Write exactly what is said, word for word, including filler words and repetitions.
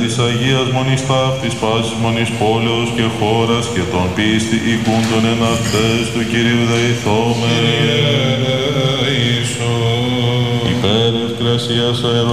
της Αγίας Μονής Ταύτης πάσης Μονής πόλεως και χώρας και των πίστη οικούντων εν αυτές του Κυρίου δεηθώμε. Υπέρ ευκρασίας αερό